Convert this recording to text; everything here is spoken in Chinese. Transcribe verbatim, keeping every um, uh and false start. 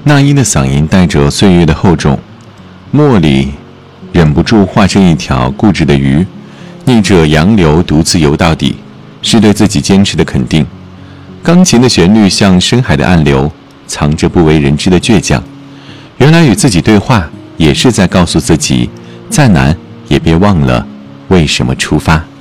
那英的嗓音带着岁月的厚重，茉莉忍不住化身一条固执的鱼，逆着洋流独自游到底，是对自己坚持的肯定。钢琴的旋律像深海的暗流，藏着不为人知的倔强。原来与自己对话，也是在告诉自己，再难也别忘了为什么出发。